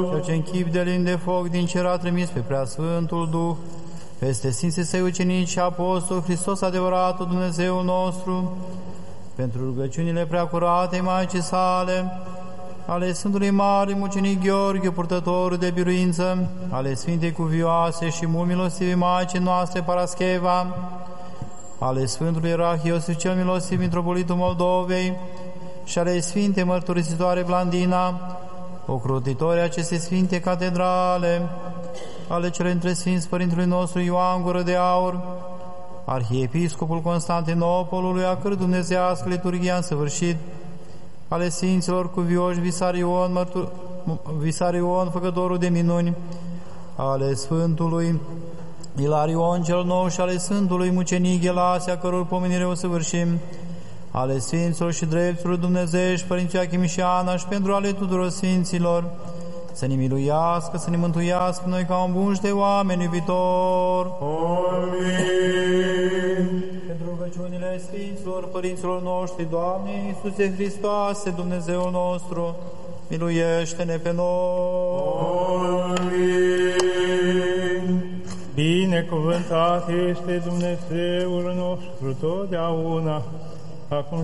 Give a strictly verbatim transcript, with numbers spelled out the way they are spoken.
Cel ce în chip de lin de foc din cer a trimis pe Preasfântul Duh, peste Sfinții Săi ucenici și apostoli, Hristos adevăratul Dumnezeul nostru, pentru rugăciunile preacuratei Maicii sale, ale Sfântului Mare Mucenic Gheorghe, purtătorul de biruință, ale Sfintei Cuvioase și mult milostivii Maicii noastre Parascheva, ale Sfântului Ierarh Iosif cel Milostiv, Mitropolitul Moldovei, și ale Sfintei Mărturisitoare Blandina, ocrotitorii acestei Sfinte Catedrale, ale celor între Sfinți Părintului nostru Ioan Gură de Aur, Arhiepiscopul Constantinopolului, a cărui dumnezeiască liturghia în săvârșit, ale Sfinților Cuvioși Visarion, Mărtur... Visarion, făcătorul de minuni, ale Sfântului Ilarion cel Nou și ale Sfântului Mucenic Gelasia, căror pomenire o săvârșim, ale Sfinților și Drepturilor Dumnezeiești, Părinții Achim și Ana, și pentru ale tuturor Sfinților, să ne miluiască, să ne mântuiască noi ca un bun și de oameni iubitor. Amin. Pentru rugăciunile Sfinților Părinților noștri, Doamne Iisuse Hristoase, Dumnezeul nostru, miluiește-ne pe noi. Amin. Binecuvântat este Dumnezeul nostru totdeauna, acum